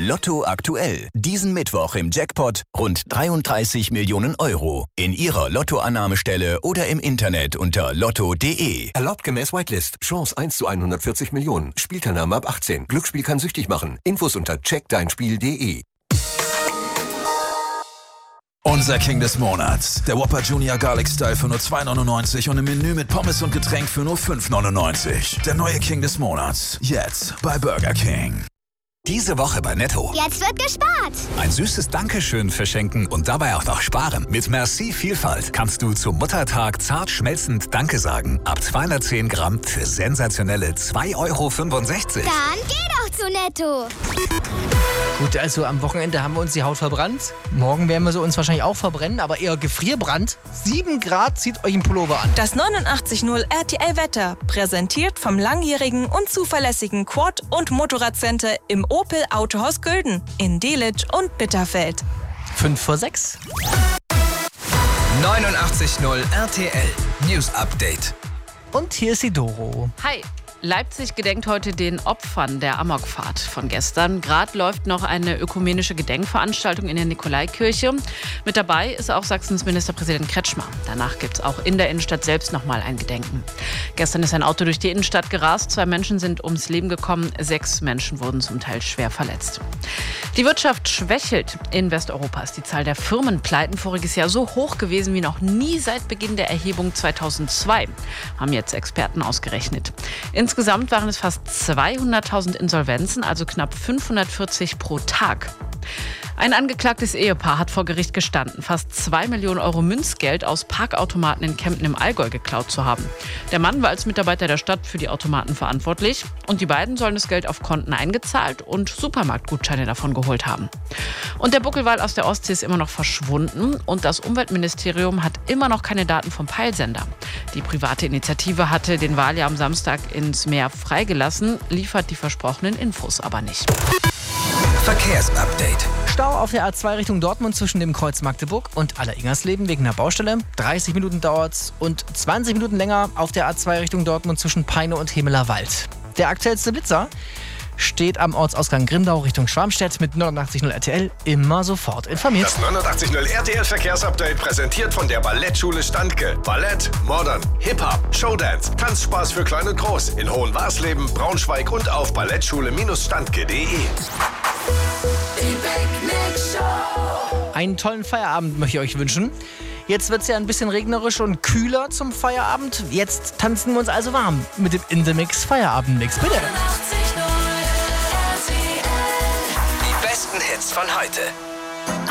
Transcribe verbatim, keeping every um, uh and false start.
Lotto aktuell. Diesen Mittwoch im Jackpot rund dreiunddreißig Millionen Euro. In Ihrer Lottoannahmestelle oder im Internet unter lotto punkt de. Erlaubt gemäß Whitelist. Chance eins zu hundertvierzig Millionen. Spielteilnahme ab achtzehn. Glücksspiel kann süchtig machen. Infos unter check dein spiel punkt de. Unser King des Monats. Der Whopper Junior Garlic Style für nur zwei neunundneunzig und im Menü mit Pommes und Getränk für nur fünf neunundneunzig. Der neue King des Monats. Jetzt bei Burger King. Diese Woche bei Netto. Jetzt wird gespart. Ein süßes Dankeschön verschenken und dabei auch noch sparen. Mit Merci Vielfalt kannst du zum Muttertag zart schmelzend Danke sagen. Ab zweihundertzehn Gramm für sensationelle zwei Euro fünfundsechzig. Dann geh doch zu Netto. Gut, also am Wochenende haben wir uns die Haut verbrannt. Morgen werden wir sie uns wahrscheinlich auch verbrennen, aber eher Gefrierbrand. sieben Grad, zieht euch einen Pullover an. Das neunundachtzig Komma null R T L-Wetter, präsentiert vom langjährigen und zuverlässigen Quad- und Motorradcenter im Opel Autohaus Gülden in Delitzsch und Bitterfeld. fünf vor sechs. neunundachtzig Komma null R T L News Update. Und hier ist die Doro. Hi. Leipzig gedenkt heute den Opfern der Amokfahrt von gestern. Gerade läuft noch eine ökumenische Gedenkveranstaltung in der Nikolaikirche. Mit dabei ist auch Sachsens Ministerpräsident Kretschmer. Danach gibt es auch in der Innenstadt selbst noch mal ein Gedenken. Gestern ist ein Auto durch die Innenstadt gerast. Zwei Menschen sind ums Leben gekommen. Sechs Menschen wurden zum Teil schwer verletzt. Die Wirtschaft schwächelt. In Westeuropa ist die Zahl der Firmenpleiten voriges Jahr so hoch gewesen wie noch nie seit Beginn der Erhebung zweitausendzwei, haben jetzt Experten ausgerechnet. Insgesamt waren es fast zweihunderttausend Insolvenzen, also knapp fünfhundertvierzig pro Tag. Ein angeklagtes Ehepaar hat vor Gericht gestanden, fast zwei Millionen Euro Münzgeld aus Parkautomaten in Kempten im Allgäu geklaut zu haben. Der Mann war als Mitarbeiter der Stadt für die Automaten verantwortlich und die beiden sollen das Geld auf Konten eingezahlt und Supermarktgutscheine davon geholt haben. Und der Buckelwal aus der Ostsee ist immer noch verschwunden und das Umweltministerium hat immer noch keine Daten vom Peilsender. Die private Initiative hatte den Wal ja am Samstag ins Meer freigelassen, liefert die versprochenen Infos aber nicht. Verkehrsupdate. Stau auf der A zwei Richtung Dortmund zwischen dem Kreuz Magdeburg und Aller-Ingersleben wegen einer Baustelle. dreißig Minuten dauert's und zwanzig Minuten länger auf der A zwei Richtung Dortmund zwischen Peine und Hemeler Wald. Der aktuellste Blitzer steht am Ortsausgang Grindau Richtung Schwarmstedt mit neunundachtzig Komma null R T L. Immer sofort informiert. Das neunundachtzig Komma null R T L Verkehrsupdate präsentiert von der Ballettschule Standke. Ballett, Modern, Hip-Hop, Showdance, Tanzspaß für Klein und Groß in Hohenwarsleben, Braunschweig und auf ballettschule standke punkt de. Einen tollen Feierabend möchte ich euch wünschen. Jetzt wird es ja ein bisschen regnerisch und kühler zum Feierabend. Jetzt tanzen wir uns also warm mit dem In The Mix Feierabendmix. Bitte. Die besten Hits von heute.